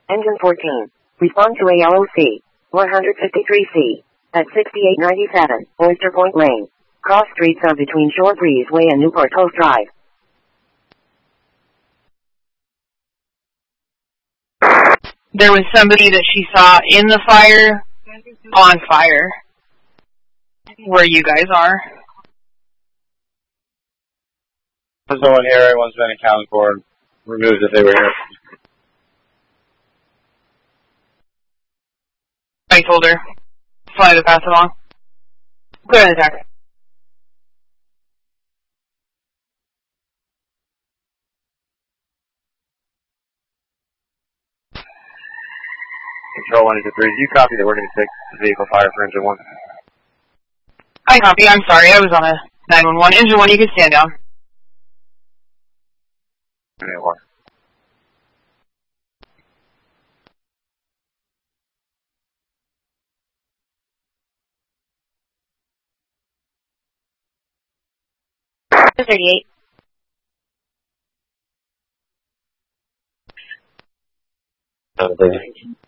Engine 14. Respond to ALOC 153C at 6897 Oyster Point Lane. Cross streets are between Shore Breezeway and Newport Coast Drive. There was somebody that she saw in the fire, on fire, where you guys are. There's no one here. Everyone's been accounted for and removed if they were here. I told her. Fly to pass along. Clear the attack. Control 123. Do you copy that we're going to take the vehicle fire for engine 1? I copy. I'm sorry. I was on a 911. Engine 1, you can stand down. Yeah, what? The 38. Not a big